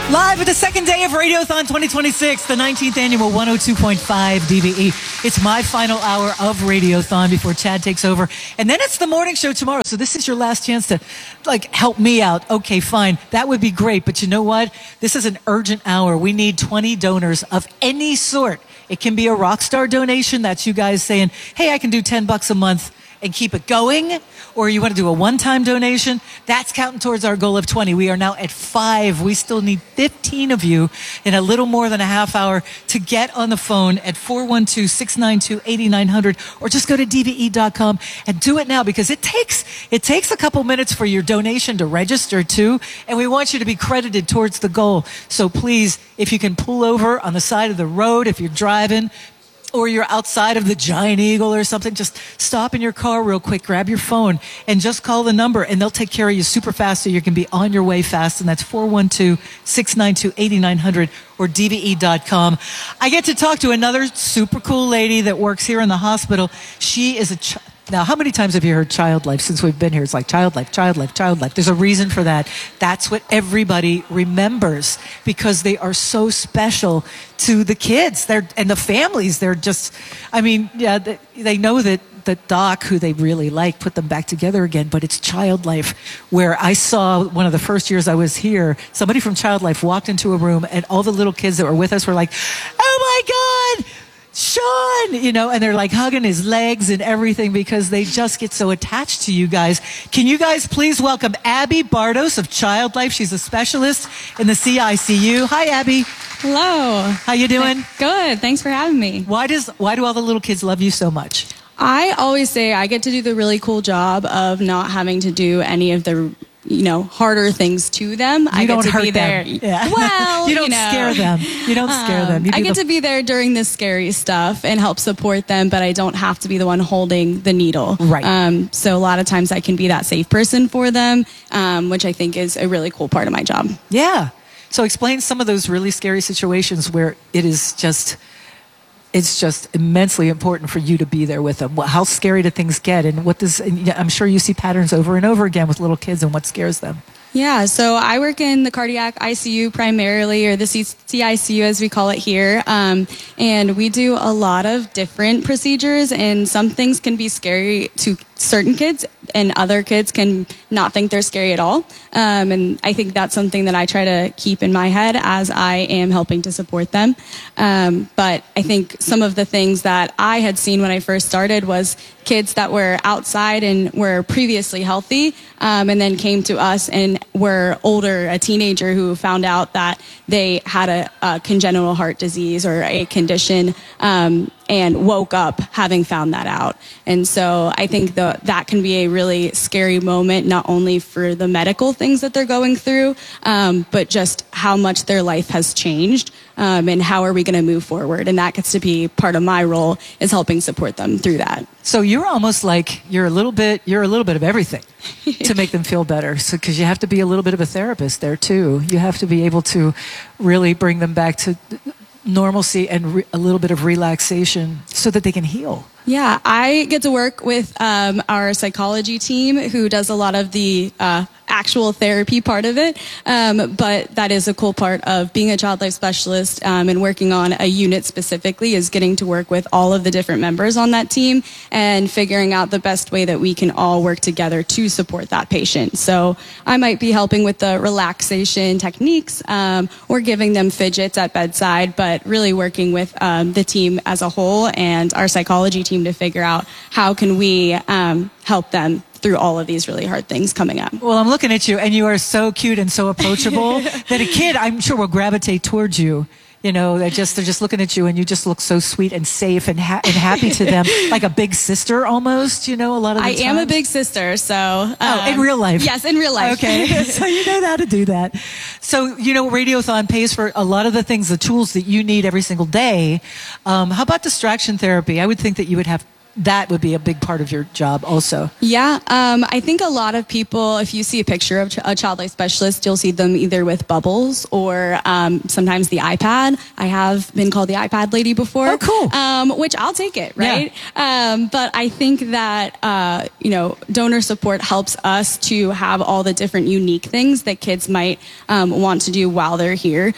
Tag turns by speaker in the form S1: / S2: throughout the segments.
S1: Live at the second day of Radiothon 2026, the 19th annual 102.5 DVE. It's my final hour of Radiothon before Chad takes over. And then it's the morning show tomorrow. So this is your last chance to, help me out. Okay, fine. That would be great. But you know what? This is an urgent hour. We need 20 donors of any sort. It can be a Rockstar donation. That's you guys saying, hey, I can do $10 a month and keep it going, or you want to do a one-time donation, that's counting towards our goal of 20. We are now at 5. We still need 15 of you in a little more than a half hour to get on the phone at 412-692-8900, or just go to dve.com and do it now, because it takes a couple minutes for your donation to register too, and we want you to be credited towards the goal. So please, if you can pull over on the side of the road, if you're driving, or you're outside of the Giant Eagle or something, just stop in your car real quick, grab your phone, and just call the number, and they'll take care of you super fast so you can be on your way fast. And that's 412-692-8900 or dve.com. I get to talk to another super cool lady that works here in the hospital. She is now, how many times have you heard child life since we've been here? It's like child life, child life, child life. There's a reason for that. That's what everybody remembers, because they are so special to the kids and the families. They're just, they know that the doc, who they really like, put them back together again, but it's Child Life, where I saw one of the first years I was here, somebody from Child Life walked into a room, and all the little kids that were with us were like, oh my God, Sean, and they're like hugging his legs and everything, because they just get so attached to you guys. Can you guys please welcome Abby Bardos of Child Life? She's a specialist in the CICU. Hi, Abby.
S2: Hello.
S1: How you doing?
S2: Good. Thanks for having me.
S1: Why do all the little kids love you so much?
S2: I always say I get to do the really cool job of not having to do any of the harder things to them.
S1: I get to be there.
S2: Yeah. Well,
S1: you don't scare them. You don't scare them.
S2: I get to be there during the scary stuff and help support them, but I don't have to be the one holding the needle.
S1: Right.
S2: So a lot of times I can be that safe person for them, which I think is a really cool part of my job.
S1: Yeah. So explain some of those really scary situations where it's just immensely important for you to be there with them. How scary do things get, and I'm sure you see patterns over and over again with little kids, and what scares them?
S2: Yeah, so I work in the cardiac ICU primarily, or the CICU as we call it here, and we do a lot of different procedures, and some things can be scary to certain kids, and other kids can not think they're scary at all. And I think that's something that I try to keep in my head as I am helping to support them. But I think some of the things that I had seen when I first started was kids that were outside and were previously healthy, and then came to us and were older, a teenager who found out that they had a congenital heart disease or a condition, and woke up having found that out. And so I think that can be a really scary moment, not only for the medical things that they're going through, but just how much their life has changed, and how are we going to move forward. And that gets to be part of my role, is helping support them through that.
S1: So you're almost like you're a little bit of everything to make them feel better. So because you have to be a little bit of a therapist there too. You have to be able to really bring them back to normalcy and a little bit of relaxation so that they can heal.
S2: Yeah, I get to work with our psychology team, who does a lot of the actual therapy part of it. But that is a cool part of being a child life specialist, and working on a unit specifically, is getting to work with all of the different members on that team and figuring out the best way that we can all work together to support that patient. So I might be helping with the relaxation techniques, or giving them fidgets at bedside, but really working with the team as a whole and our psychology team to figure out how can we help them through all of these really hard things coming up.
S1: Well, I'm looking at you, and you are so cute and so approachable that a kid, I'm sure, will gravitate towards you. They're just looking at you, and you just look so sweet and safe and happy to them, like a big sister almost. A lot of the times.
S2: I am a big sister, so
S1: in real life.
S2: Yes, in real life.
S1: Okay, so you know how to do that. So Radiothon pays for a lot of the things, the tools that you need every single day. How about distraction therapy? I would think that you would have that would be a big part of your job also.
S2: Yeah, I think a lot of people, if you see a picture of a child life specialist, you'll see them either with bubbles or sometimes the iPad. I have been called the iPad lady before.
S1: Oh, cool.
S2: Which I'll take it, right? Yeah. But I think that, donor support helps us to have all the different unique things that kids might want to do while they're here.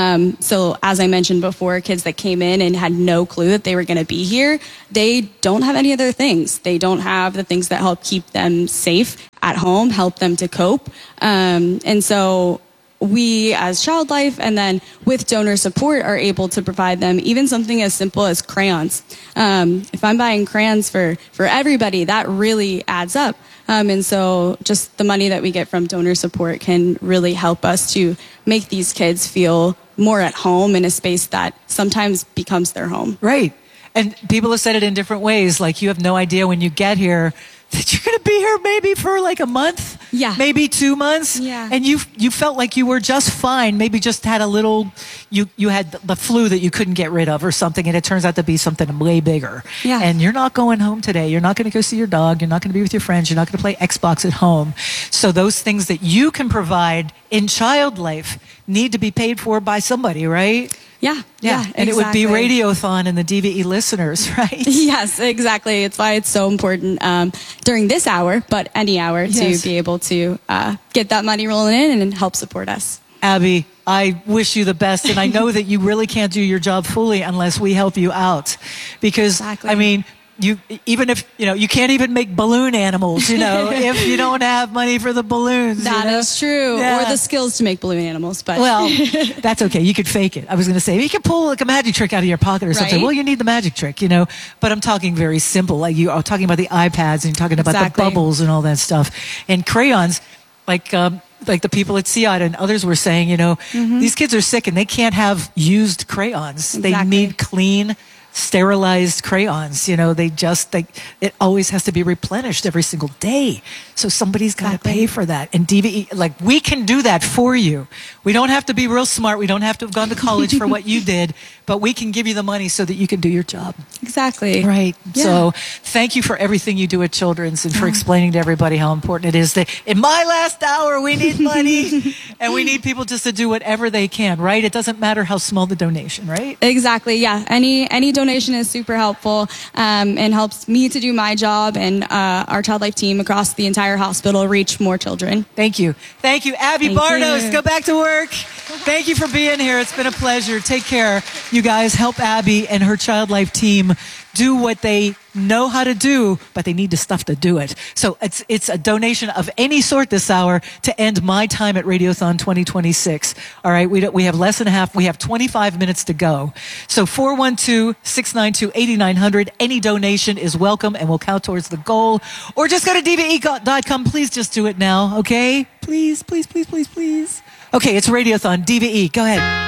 S2: So as I mentioned before, kids that came in and had no clue that they were going to be here, they don't have any other things. They don't have the things that help keep them safe at home, help them to cope. And so we as Child Life and then with donor support are able to provide them even something as simple as crayons. If I'm buying crayons for everybody, that really adds up. And so just the money that we get from donor support can really help us to make these kids feel more at home in a space that sometimes becomes their home.
S1: Right. And people have said it in different ways. Like, you have no idea when you get here that you're going to be here maybe for like a month, maybe 2 months.
S2: Yeah.
S1: And you felt like you were just fine, maybe just had a little, you had the flu that you couldn't get rid of or something, and it turns out to be something way bigger.
S2: Yeah.
S1: And you're not going home today. You're not going to go see your dog. You're not going to be with your friends. You're not going to play Xbox at home. So those things that you can provide in Child Life need to be paid for by somebody, right?
S2: Yeah.
S1: And it would be Radiothon and the DVE listeners, right?
S2: Yes, exactly. It's why it's so important during this hour, but any hour, to be able to get that money rolling in and help support us.
S1: Abby, I wish you the best, and I know that you really can't do your job fully unless we help you out. Because, I mean, you can't even make balloon animals, if you don't have money for the balloons.
S2: That is true.
S1: Yeah.
S2: Or the skills to make balloon animals. But
S1: well, that's okay. You could fake it. I was going to say, you could pull like a magic trick out of your pocket or something.
S2: Right?
S1: Well, you need the magic trick, But I'm talking very simple. Like, you are talking about the iPads and you're talking about the bubbles and all that stuff. And crayons, like the people at CIAT and others were saying, these kids are sick and they can't have used crayons.
S2: Exactly.
S1: They need clean, sterilized crayons. It always has to be replenished every single day. So somebody's got to pay for that. And DVE, we can do that for you. We don't have to be real smart. We don't have to have gone to college for what you did, but we can give you the money so that you can do your job.
S2: Exactly.
S1: Right.
S2: Yeah.
S1: So thank you for everything you do at Children's and for explaining to everybody how important it is that in my last hour, we need money and we need people just to do whatever they can, right? It doesn't matter how small the donation, right?
S2: Exactly. Yeah. Any donation is super helpful and helps me to do my job and our Child Life team across the entire hospital reach more children.
S1: Thank you. Thank you. Abby Barnos, go back to work. Thank you for being here. It's been a pleasure. Take care. You guys help Abby and her Child Life team do what they know how to do, but they need the stuff to do it. So it's a donation of any sort this hour to end my time at Radiothon 2026. All right, we have less than a half. We have 25 minutes to go. So 412-692-8900. Any donation is welcome and will count towards the goal. Or just go to DVE.com. Please just do it now, okay? Please, please, please, please, please. Okay, it's Radiothon. DVE, go ahead.